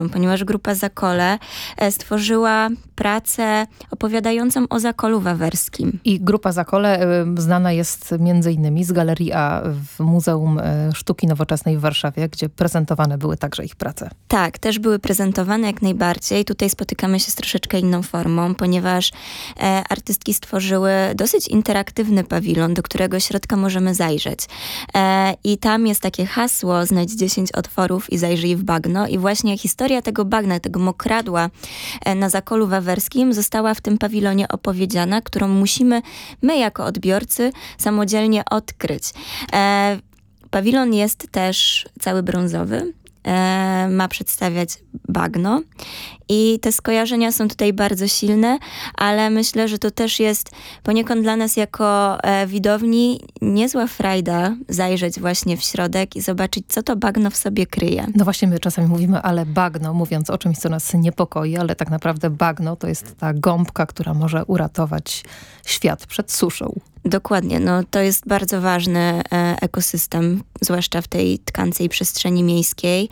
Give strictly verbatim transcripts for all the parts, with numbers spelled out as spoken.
ponieważ grupa Zakole e, stworzyła pracę opowiadającą o Zakolu Wawerskim. I grupa Zakole y, znana jest między innymi z Galerii A w Muzeum y, Sztuki Nowoczesnej w Warszawie, gdzie prezentowane były także ich prace. Tak, też były prezentowane jak najbardziej. Tutaj spotykamy się z troszeczkę inną formą, ponieważ e, artystki stworzyły dosyć interaktywny pawilon, do którego środka możemy zajrzeć. E, I tam jest takie hasło: znajdź dziesięć otworów i zajrzyj w bagno. I właśnie historia tego bagna, tego mokradła e, na Zakolu Wawerskim została w tym pawilonie opowiedziana, którą musimy my jako odbiorcy samodzielnie odkryć. E, pawilon jest też cały brązowy. E, ma przedstawiać bagno i te skojarzenia są tutaj bardzo silne, ale myślę, że to też jest poniekąd dla nas jako e, widowni niezła frajda zajrzeć właśnie w środek i zobaczyć, co to bagno w sobie kryje. No właśnie my czasami mówimy, ale bagno, mówiąc o czymś, co nas niepokoi, ale tak naprawdę bagno to jest ta gąbka, która może uratować świat przed suszą. Dokładnie, no to jest bardzo ważny e, ekosystem, zwłaszcza w tej tkancej przestrzeni miejskiej,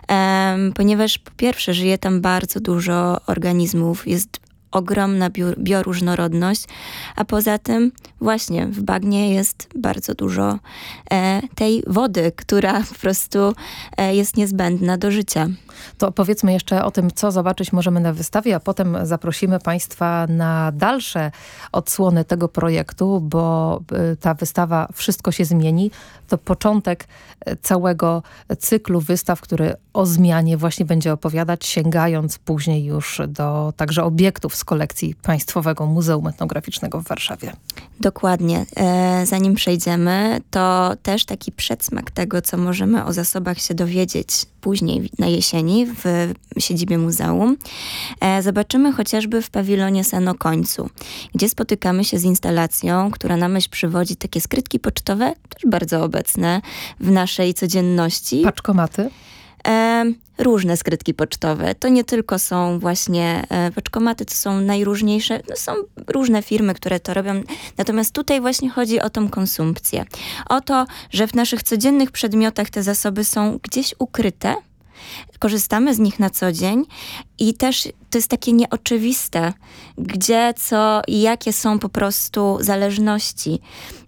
e, ponieważ po pierwsze żyje tam bardzo dużo organizmów, jest ogromna bio, bioróżnorodność, a poza tym właśnie w bagnie jest bardzo dużo e, tej wody, która po prostu e, jest niezbędna do życia. To powiedzmy jeszcze o tym, co zobaczyć możemy na wystawie, a potem zaprosimy Państwa na dalsze odsłony tego projektu, bo ta wystawa Wszystko się zmieni to początek całego cyklu wystaw, który o zmianie właśnie będzie opowiadać, sięgając później już do także obiektów z kolekcji Państwowego Muzeum Etnograficznego w Warszawie. Dokładnie. E, zanim przejdziemy, to też taki przedsmak tego, co możemy o zasobach się dowiedzieć później na jesieni w siedzibie muzeum. E, zobaczymy chociażby w pawilonie Senokońcu, gdzie spotykamy się z instalacją, która na myśl przywodzi takie skrytki pocztowe, też bardzo obecne w naszej codzienności. Paczkomaty? E, różne skrytki pocztowe. To nie tylko są właśnie e, paczkomaty, to są najróżniejsze, no są różne firmy, które to robią. Natomiast tutaj właśnie chodzi o tą konsumpcję. O to, że w naszych codziennych przedmiotach te zasoby są gdzieś ukryte, korzystamy z nich na co dzień i też to jest takie nieoczywiste, gdzie, co i jakie są po prostu zależności.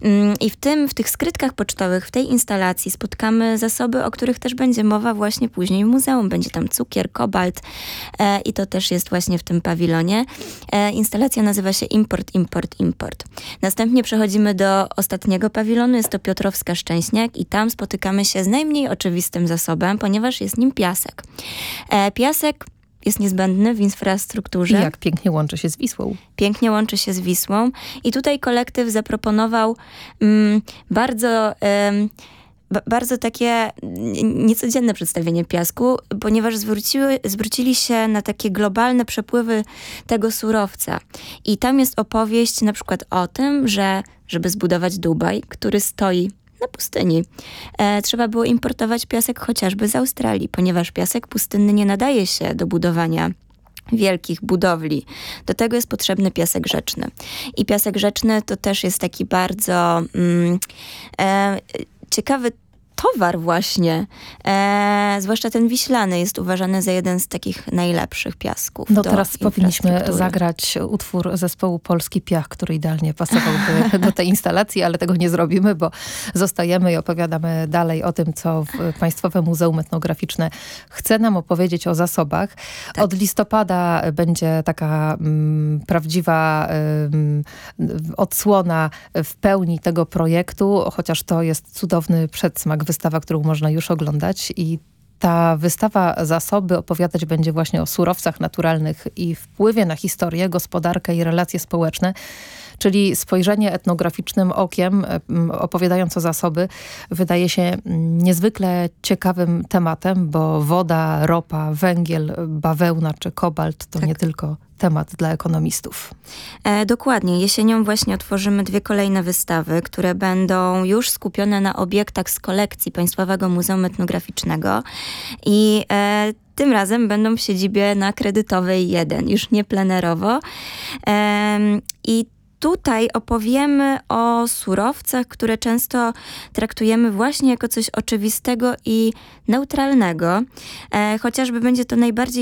I w tym, w tych skrytkach pocztowych, w tej instalacji spotkamy zasoby, o których też będzie mowa właśnie później w muzeum. Będzie tam cukier, kobalt e, i to też jest właśnie w tym pawilonie. E, instalacja nazywa się Import, Import, Import. Następnie przechodzimy do ostatniego pawilonu, jest to Piotrowska Szczęśniak i tam spotykamy się z najmniej oczywistym zasobem, ponieważ jest nim piasek. E, piasek jest niezbędny w infrastrukturze. I jak pięknie łączy się z Wisłą. Pięknie łączy się z Wisłą. I tutaj kolektyw zaproponował mm, bardzo... Ym, bardzo takie niecodzienne przedstawienie piasku, ponieważ zwróciły, zwrócili się na takie globalne przepływy tego surowca. I tam jest opowieść na przykład o tym, że żeby zbudować Dubaj, który stoi na pustyni, e, trzeba było importować piasek chociażby z Australii, ponieważ piasek pustynny nie nadaje się do budowania wielkich budowli. Do tego jest potrzebny piasek rzeczny. I piasek rzeczny to też jest taki bardzo mm, e, ciekawy towar właśnie, e, zwłaszcza ten wiślany jest uważany za jeden z takich najlepszych piasków. No do teraz powinniśmy zagrać utwór zespołu Polski Piach, który idealnie pasowałby do tej instalacji, ale tego nie zrobimy, bo zostajemy i opowiadamy dalej o tym, co w Państwowe Muzeum Etnograficzne chce nam opowiedzieć o zasobach. Tak. Od listopada będzie taka mm, prawdziwa mm, odsłona w pełni tego projektu, chociaż to jest cudowny przedsmak, wystawa, którą można już oglądać i ta wystawa Zasoby opowiadać będzie właśnie o surowcach naturalnych i wpływie na historię, gospodarkę i relacje społeczne, czyli spojrzenie etnograficznym okiem, opowiadając o zasoby, wydaje się niezwykle ciekawym tematem, bo woda, ropa, węgiel, bawełna czy kobalt to tak. nie tylko temat dla ekonomistów. E, dokładnie. Jesienią właśnie otworzymy dwie kolejne wystawy, które będą już skupione na obiektach z kolekcji Państwowego Muzeum Etnograficznego i e, tym razem będą w siedzibie na Kredytowej jeden, już nie plenerowo. E, I tutaj opowiemy o surowcach, które często traktujemy właśnie jako coś oczywistego i neutralnego. E, chociażby będzie to najbardziej